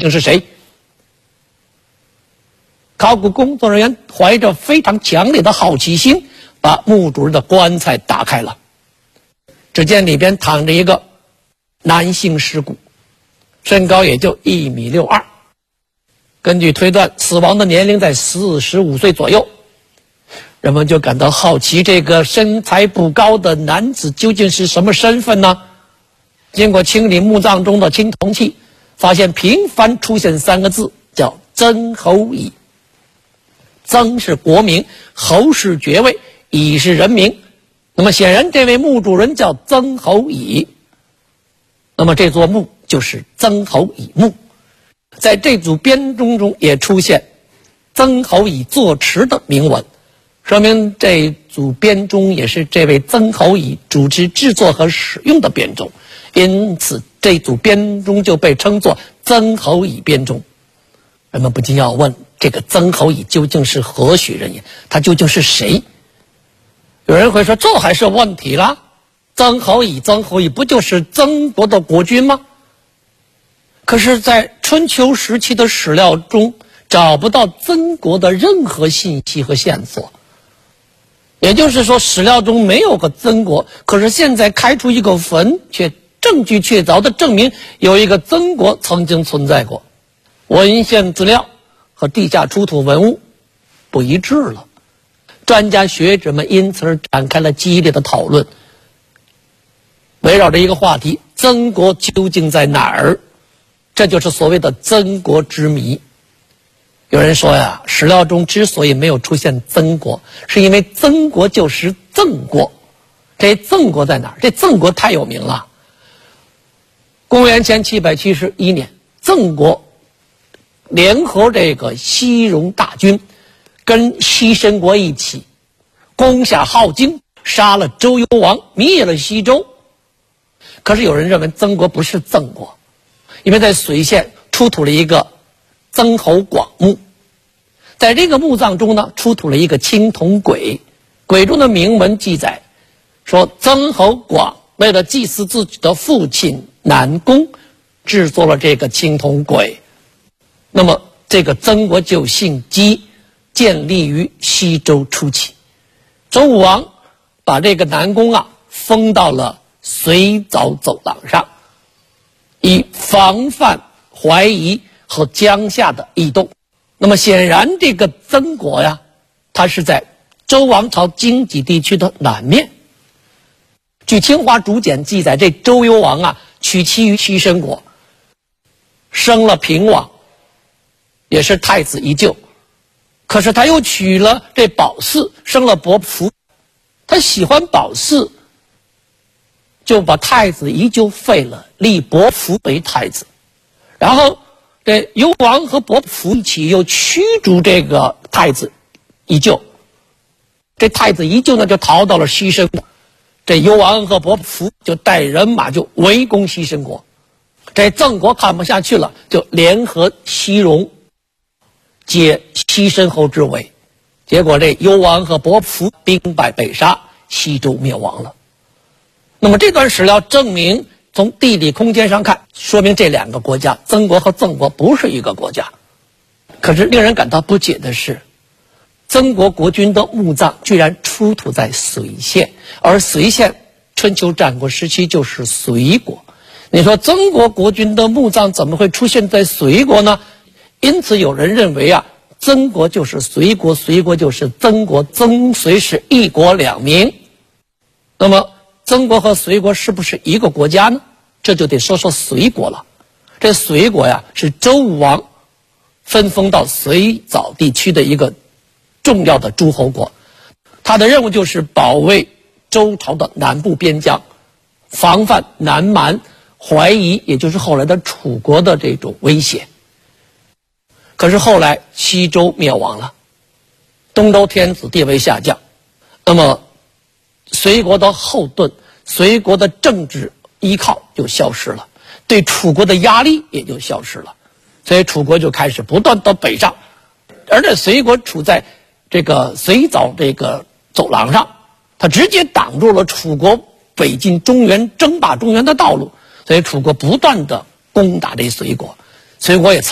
竟是谁？考古工作人员怀着非常强烈的好奇心，把墓主人的棺材打开了。只见里边躺着一个男性尸骨，身高也就1.62米，根据推断，死亡的年龄在45岁左右。人们就感到好奇，这个身材不高的男子究竟是什么身份呢？经过清理墓葬中的青铜器，发现频繁出现3个字，叫曾侯乙。曾是国名，侯是爵位，乙是人名。那么显然这位墓主人叫曾侯乙，那么这座墓就是曾侯乙墓。在这组编钟中也出现曾侯乙作词的铭文，说明这组编钟也是这位曾侯乙主持制作和使用的编钟，因此这组编钟就被称作曾侯乙编钟。人们不禁要问，这个曾侯乙究竟是何许人也？他究竟是谁？有人会说，这还是问题了。曾侯乙不就是曾国的国君吗？可是在春秋时期的史料中找不到曾国的任何信息和线索，也就是说史料中没有个曾国。可是现在开出一个坟，却证据确凿的证明有一个曾国曾经存在过，文献资料和地下出土文物不一致了。专家学者们因此而展开了激烈的讨论，围绕着一个话题：曾国究竟在哪儿？这就是所谓的曾国之谜。有人说呀，史料中之所以没有出现曾国，是因为曾国就是郑国。这郑国在哪儿？这郑国太有名了。公元前771年，郑国联合这个西戎大军，跟西申国一起攻下镐京，杀了周幽王，灭了西周。可是有人认为曾国不是郑国，因为在随县出土了一个曾侯广墓，在这个墓葬中呢，出土了一个青铜簋，簋中的铭文记载说，曾侯广为了祭祀自己的父亲南宫，制作了这个青铜簋。那么这个曾国就姓姬，建立于西周初期。周武王把这个南宫封到了随藻走廊上，以防范怀疑和江夏的异动。那么显然这个曾国呀，它是在周王朝荆棘地区的南面。据清华竹简记载，这周幽王娶妻于西申国，生了平王，也是太子宜臼。可是他又娶了这保氏，生了伯服。他喜欢保氏，就把太子宜臼废了，立伯服为太子。然后这幽王和伯服一起又驱逐这个太子宜臼。这太子宜臼呢就逃到了西申国，这幽王和伯服就带人马就围攻西申国。这郑国看不下去了，就联合西戎解西申侯之围，结果这幽王和伯服兵败被杀，西周灭亡了。那么这段史料证明，从地理空间上看，说明这两个国家曾国和郑国不是一个国家。可是令人感到不解的是，曾国国君的墓葬居然出土在随县，而随县春秋战国时期就是随国。你说曾国国君的墓葬怎么会出现在随国呢？因此有人认为曾国就是随国，随国就是曾国，曾随是一国两名。那么曾国和随国是不是一个国家呢？这就得说说随国了。这随国是周武王分封到随藻地区的一个重要的诸侯国，他的任务就是保卫周朝的南部边疆，防范南蛮、怀疑，也就是后来的楚国的这种威胁。可是后来西周灭亡了，东周天子地位下降，那么随国的后盾，随国的政治依靠就消失了，对楚国的压力也就消失了，所以楚国就开始不断的北上，而且随国处在这个随藻这个走廊上，它直接挡住了楚国北进中原、争霸中原的道路，所以楚国不断的攻打这随国，随国也